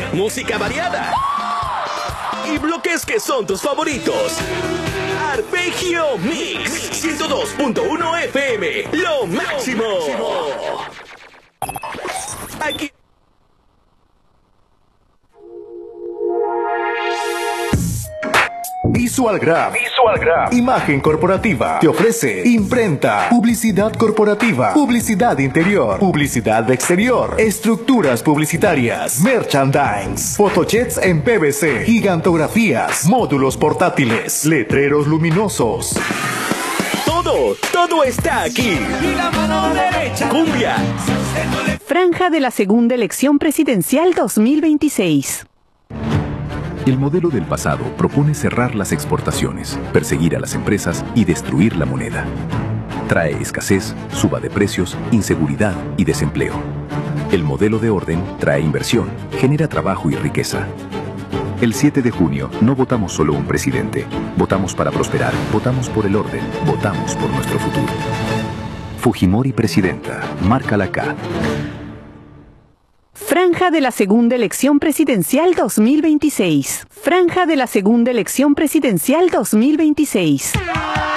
música variada y bloques que son tus favoritos. Arpegio Mix 102.1 FM, lo máximo. Aquí. Visualgraph. Imagen corporativa. Te ofrece imprenta, publicidad corporativa, publicidad interior, publicidad exterior, estructuras publicitarias, merchandise, photojets en PVC, gigantografías, módulos portátiles, letreros luminosos. Todo está aquí. Y la mano derecha. Cumbia. Franja de la segunda elección presidencial 2026. El modelo del pasado propone cerrar las exportaciones, perseguir a las empresas y destruir la moneda. Trae escasez, suba de precios, inseguridad y desempleo. El modelo de orden trae inversión, genera trabajo y riqueza. El 7 de junio no votamos solo un presidente, votamos para prosperar, votamos por el orden, votamos por nuestro futuro. Fujimori presidenta, márcala acá. Franja de la segunda elección presidencial 2026. Franja de la segunda elección presidencial 2026.